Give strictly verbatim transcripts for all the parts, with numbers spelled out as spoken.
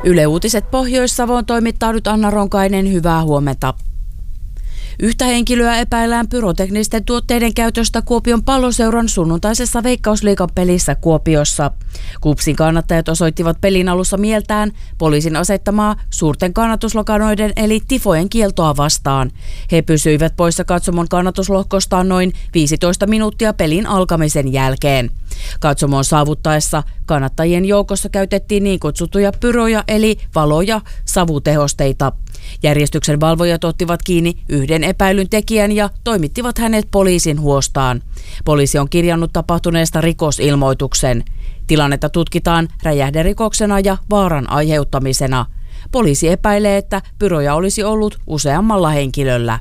Yle Uutiset Pohjois-Savoon toimittaa nyt Anna Ronkainen, hyvää huomenta. Yhtä henkilöä epäillään pyroteknisten tuotteiden käytöstä Kuopion Palloseuran sunnuntaisessa Veikkausliigan pelissä Kuopiossa. KuPSin kannattajat osoittivat pelin alussa mieltään poliisin asettamaa suurten kannatuslokanoiden eli tifojen kieltoa vastaan. He pysyivät poissa katsomon kannatuslohkostaan noin viisitoista minuuttia pelin alkamisen jälkeen. Katsomon saavuttaessa kannattajien joukossa käytettiin niin kutsuttuja pyroja eli valoja savutehosteita. Järjestyksen valvojat ottivat kiinni yhden epäilyn tekijän ja toimittivat hänet poliisin huostaan. Poliisi on kirjannut tapahtuneesta rikosilmoituksen. Tilannetta tutkitaan räjähderikoksena ja vaaran aiheuttamisena. Poliisi epäilee, että pyroja olisi ollut useammalla henkilöllä.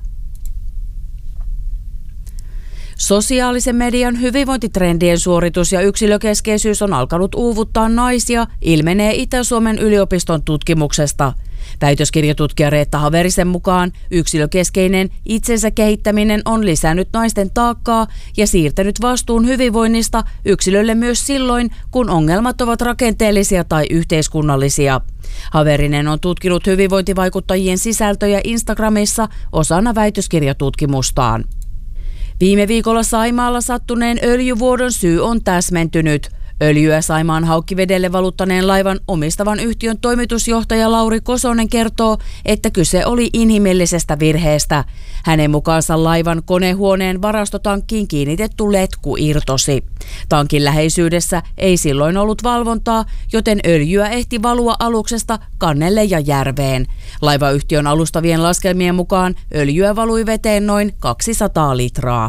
Sosiaalisen median hyvinvointitrendien suoritus ja yksilökeskeisyys on alkanut uuvuttaa naisia, ilmenee Itä-Suomen yliopiston tutkimuksesta. Väitöskirjatutkija Reetta Haverisen mukaan yksilökeskeinen itsensä kehittäminen on lisännyt naisten taakkaa ja siirtänyt vastuun hyvinvoinnista yksilölle myös silloin, kun ongelmat ovat rakenteellisia tai yhteiskunnallisia. Haverinen on tutkinut hyvinvointivaikuttajien sisältöjä Instagramissa osana väitöskirjatutkimustaan. Viime viikolla Saimaalla sattuneen öljyvuodon syy on täsmentynyt. Öljyä Saimaan Haukkivedelle valuttaneen laivan omistavan yhtiön toimitusjohtaja Lauri Kosonen kertoo, että kyse oli inhimillisestä virheestä. Hänen mukaansa laivan konehuoneen varastotankkiin kiinnitetty letku irtosi. Tankin läheisyydessä ei silloin ollut valvontaa, joten öljyä ehti valua aluksesta kannelle ja järveen. Laivayhtiön alustavien laskelmien mukaan öljyä valui veteen noin kaksisataa litraa.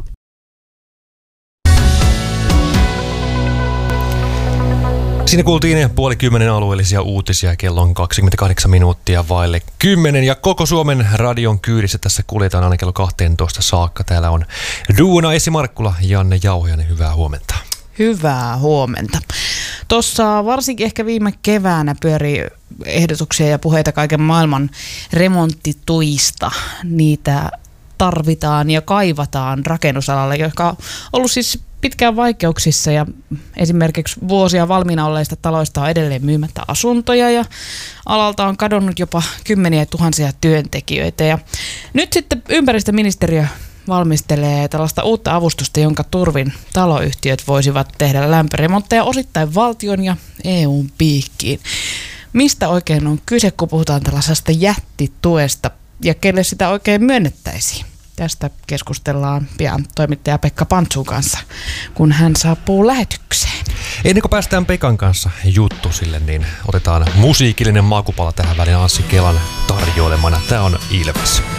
Siinä kuultiin puoli kymmenen alueellisia uutisia, kello on kaksikymmentäkahdeksan minuuttia vaille kymmenen ja koko Suomen radion kyydissä tässä kuljetaan aina kello kaksitoista saakka. Täällä on duona Essi Markkula, Janne Jauhojainen, hyvää huomenta. Hyvää huomenta. Tuossa varsinkin ehkä viime keväänä pyöri ehdotuksia ja puheita kaiken maailman remonttituista. Niitä tarvitaan ja kaivataan rakennusalalle, joka on ollut siis pitkään vaikeuksissa ja esimerkiksi vuosia valmiina olleista taloista on edelleen myymättä asuntoja ja alalta on kadonnut jopa kymmeniä tuhansia työntekijöitä. Ja nyt sitten ympäristöministeriö valmistelee tällaista uutta avustusta, jonka turvin taloyhtiöt voisivat tehdä lämpöremontteja osittain valtion ja E U:n piikkiin. Mistä oikein on kyse, kun puhutaan tällaisesta jättituesta ja kelle sitä oikein myönnettäisiin? Tästä keskustellaan pian toimittaja Pekka Pantsun kanssa, kun hän saapuu lähetykseen. Ennen kuin päästään Pekan kanssa juttusille, niin otetaan musiikillinen maakupala tähän väliin Anssi Kelan tarjoilemana. Tää on Ilves.